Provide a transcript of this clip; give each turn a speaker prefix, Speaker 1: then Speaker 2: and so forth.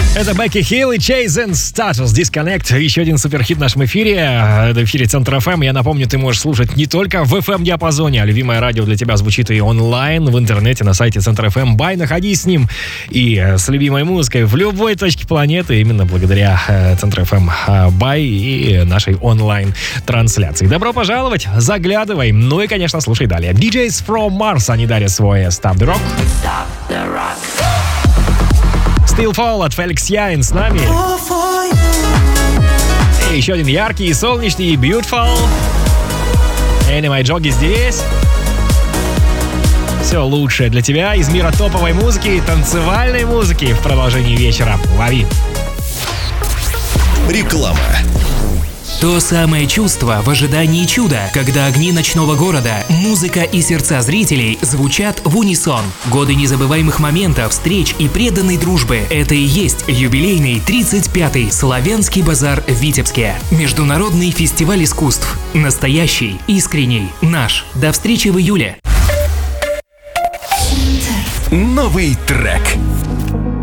Speaker 1: Это Бекки Хилл и Chasing Status Disconnect. Еще один суперхит в нашем эфире. Это в эфире Центр ФМ. Я напомню, ты можешь слушать не только в FM-диапазоне, а любимое радио для тебя звучит и онлайн, в интернете, на сайте Центр ФМ. Бай, находись с ним и с любимой музыкой в любой точке планеты, именно благодаря Центр ФМ Бай и нашей онлайн-трансляции. Добро пожаловать, заглядывай. Ну и, конечно, слушай далее. DJs from Mars, они дарят свой Stop the Rock.
Speaker 2: Stop the rock.
Speaker 1: Still Fall от Felix Jaehn с нами. И еще один яркий и солнечный и Beautiful. Anyway, Джоги здесь. Все лучшее для тебя из мира топовой музыки и танцевальной музыки в продолжении вечера. Лови.
Speaker 3: Реклама.
Speaker 4: То самое чувство в ожидании чуда, когда огни ночного города, музыка и сердца зрителей звучат в унисон. Годы незабываемых моментов, встреч и преданной дружбы. Это и есть юбилейный 35-й Славянский базар в Витебске. Международный фестиваль искусств. Настоящий, искренний, наш. До встречи в июле.
Speaker 3: Новый трек.